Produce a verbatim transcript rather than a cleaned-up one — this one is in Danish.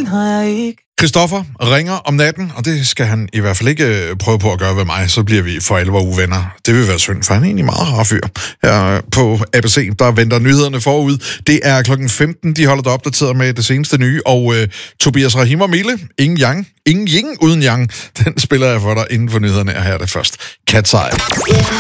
den har jeg ikke. Christoffer ringer om natten, og det skal han i hvert fald ikke øh, prøve på at gøre ved mig. Så bliver vi for alvor uvenner. Det vil være synd, for han er egentlig meget rar fyr. Her på A B C, der venter nyhederne forud. Det er klokken femten, de holder dig opdateret med det seneste nye. Og øh, Tobias Rahim og Mille, ingen yang, ingen yin uden yang, den spiller jeg for dig inden for nyhederne. Og her er det først Cat's Eye.